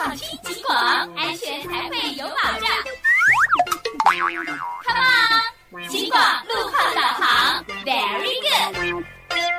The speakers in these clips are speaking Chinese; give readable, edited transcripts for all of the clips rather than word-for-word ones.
放轻警广，安全才会有保障。Come on， 警广路况导航 ，Very good。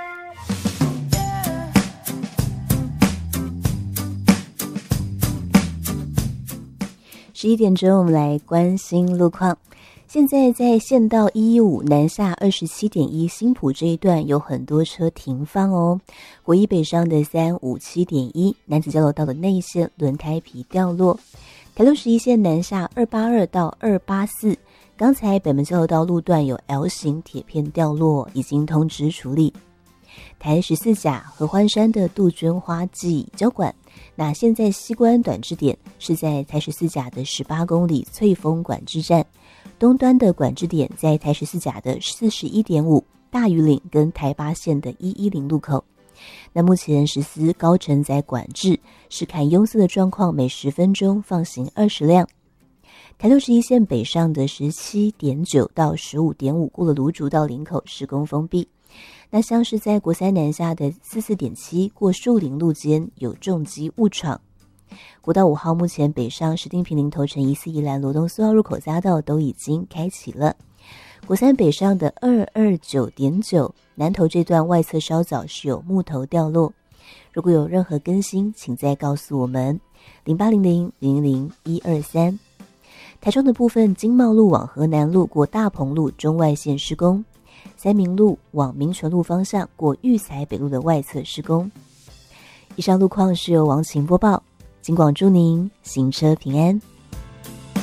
11点钟，我们来关心路况。现在在县道115南下27.1新埔这一段有很多车停放哦。国一北上的357.1南子交流道的内线轮胎皮掉落。台六11线南下282到284，刚才北门交流道路段有 L 型铁片掉落，已经通知处理。台14甲合欢山的杜鹃花季交管，那现在西关短支点是在台14甲的18公里翠峰管制站，东端的管制点在台14甲的 41.5 大屿岭跟台8线的110路口。那目前实施高承载管制，是看拥塞的状况，每10分钟放行20辆。台61线北上的 17.9 到 15.5 过了芦竹到林口施工封闭。那像是在国三南下的 44.7 过树林路间有重机误闯。国道5号目前北上石碇坪林头城宜四宜兰罗东4号入口匝道都已经开启了。国三北上的 229.9 南投这段外侧稍早是有木头掉落，如果有任何更新请再告诉我们0800000123。台中的部分经贸路往河南路过大鹏路中外线施工，三民路往民权路方向过育才北路的外侧施工。以上路况是由王晴播报，警广祝您行车平安。